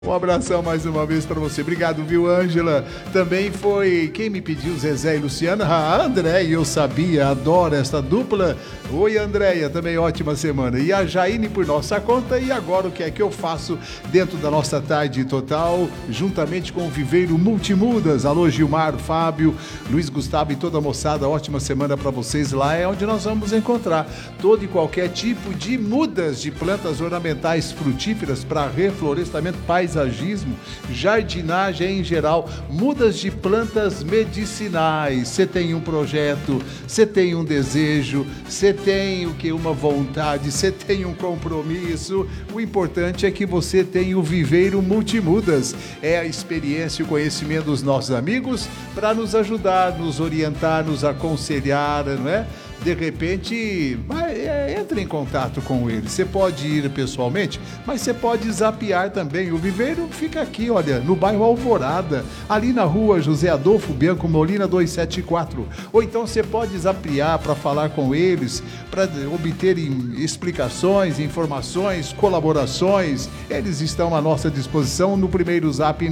Um abração mais uma vez para você. Obrigado, viu, Ângela? Também foi quem me pediu, Zezé e Luciana. A Andréia, eu sabia, adoro esta dupla. Oi, Andréia, também ótima semana. E a Jaine por nossa conta. E agora o que é que eu faço dentro da nossa tarde total, juntamente com o Viveiro Multimudas. Alô, Gilmar, Fábio, Luiz Gustavo e toda a moçada. Ótima semana para vocês. Lá é onde nós vamos encontrar todo e qualquer tipo de mudas de plantas ornamentais frutíferas para reflorestamento, paisagismo, jardinagem em geral, mudas de plantas medicinais. Você tem um projeto, você tem um desejo, você tem uma vontade, você tem um compromisso. O importante é que você tenha o Viveiro Multimudas. É a experiência e o conhecimento dos nossos amigos para nos ajudar, nos orientar, nos aconselhar, não é? De repente, entre em contato com ele. Você pode ir pessoalmente, mas você pode zapear também. O Viveiro fica aqui, olha, no bairro Alvorada, ali na rua José Adolfo Bianco Molina 274. Ou então você pode zapear para falar com eles, para obter explicações, informações, colaborações. Eles estão à nossa disposição no primeiro zap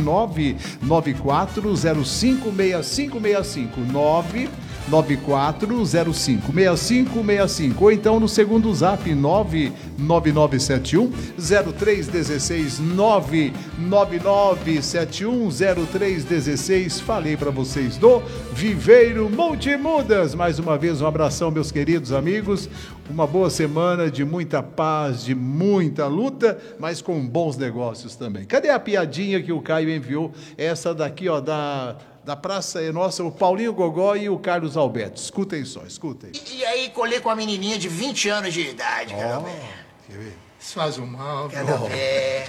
994056565 994056565 ou então no segundo zap 999710316 999710316. Falei para vocês do Viveiro Multimudas. Mais uma vez um abração, meus queridos amigos. Uma boa semana de muita paz, de muita luta, mas com bons negócios também. Cadê a piadinha que o Caio enviou? Essa daqui, ó, da Praça é Nossa, o Paulinho Gogó e o Carlos Alberto. Escutem só, escutem. E aí colei com uma menininha de 20 anos de idade, quero ver. Quer ver? Isso faz um mal. Quero ver.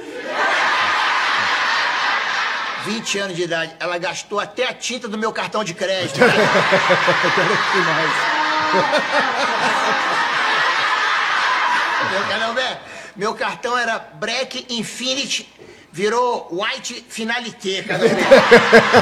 20 anos de idade, ela gastou até a tinta do meu cartão de crédito. Meu cartão era Black Infinity, virou White Finalité, cara.